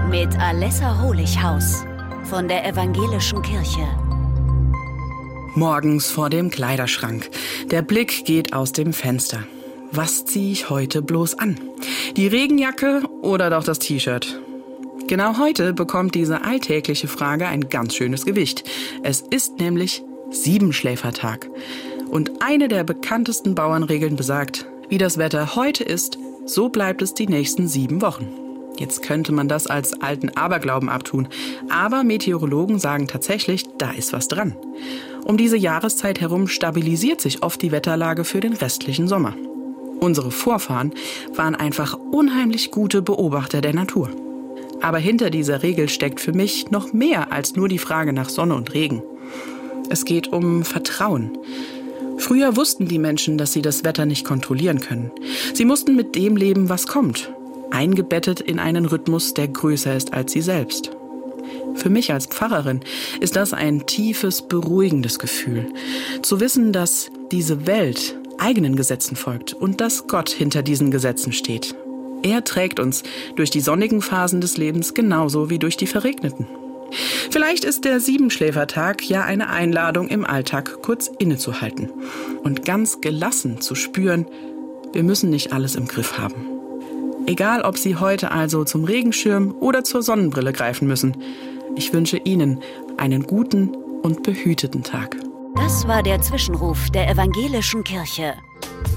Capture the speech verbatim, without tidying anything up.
Mit Alessa Holichhaus von der Evangelischen Kirche. Morgens vor dem Kleiderschrank. Der Blick geht aus dem Fenster. Was ziehe ich heute bloß an? Die Regenjacke oder doch das T-Shirt? Genau heute bekommt diese alltägliche Frage ein ganz schönes Gewicht. Es ist nämlich Siebenschläfertag. Und eine der bekanntesten Bauernregeln besagt, wie das Wetter heute ist, so bleibt es die nächsten sieben Wochen. Jetzt könnte man das als alten Aberglauben abtun. Aber Meteorologen sagen tatsächlich, da ist was dran. Um diese Jahreszeit herum stabilisiert sich oft die Wetterlage für den restlichen Sommer. Unsere Vorfahren waren einfach unheimlich gute Beobachter der Natur. Aber hinter dieser Regel steckt für mich noch mehr als nur die Frage nach Sonne und Regen. Es geht um Vertrauen. Früher wussten die Menschen, dass sie das Wetter nicht kontrollieren können. Sie mussten mit dem leben, was kommt. Eingebettet in einen Rhythmus, der größer ist als sie selbst. Für mich als Pfarrerin ist das ein tiefes, beruhigendes Gefühl. Zu wissen, dass diese Welt eigenen Gesetzen folgt und dass Gott hinter diesen Gesetzen steht. Er trägt uns durch die sonnigen Phasen des Lebens genauso wie durch die verregneten. Vielleicht ist der Siebenschläfertag ja eine Einladung, im Alltag kurz innezuhalten und ganz gelassen zu spüren, wir müssen nicht alles im Griff haben. Egal, ob Sie heute also zum Regenschirm oder zur Sonnenbrille greifen müssen, ich wünsche Ihnen einen guten und behüteten Tag. Das war der Zwischenruf der Evangelischen Kirche.